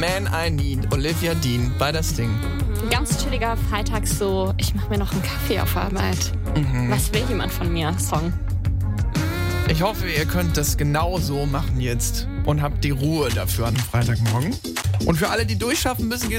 Man I Need, Olivia Dean bei das Ding. Ein ganz chilliger Freitags so, ich mache mir noch einen Kaffee auf Arbeit. Was will jemand von mir? Song. Ich hoffe, ihr könnt das genau so machen jetzt und habt die Ruhe dafür an Freitagmorgen. Und für alle, die durchschaffen müssen,